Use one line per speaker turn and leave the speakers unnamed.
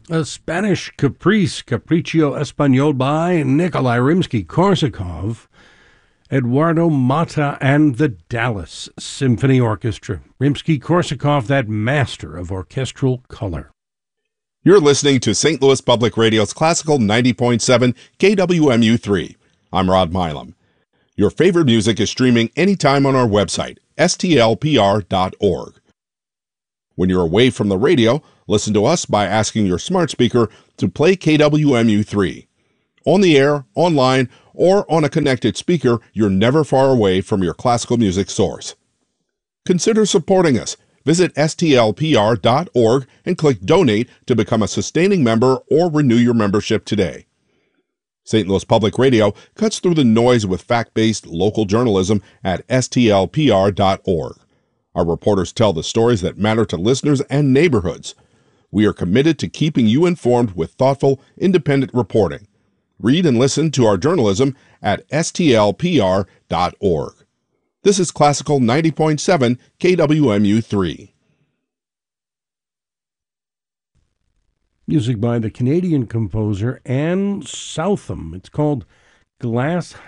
A Spanish caprice, Capriccio Español by Nikolai Rimsky-Korsakov, Eduardo Mata and the Dallas Symphony Orchestra. Rimsky-Korsakov, that master of orchestral color.
You're listening to St. Louis Public Radio's Classical 90.7 KWMU3. I'm Rod Milam. Your favorite music is streaming anytime on our website, stlpr.org. When you're away from the radio, listen to us by asking your smart speaker to play KWMU3. On the air, online, or on a connected speaker, you're never far away from your classical music source. Consider supporting us. Visit stlpr.org and click Donate to become a sustaining member or renew your membership today. St. Louis Public Radio cuts through the noise with fact-based local journalism at stlpr.org. Our reporters tell the stories that matter to listeners and neighborhoods. We are committed to keeping you informed with thoughtful, independent reporting. Read and listen to our journalism at stlpr.org. This is Classical 90.7 KWMU3.
Music by the Canadian composer Anne Southam. It's called Glass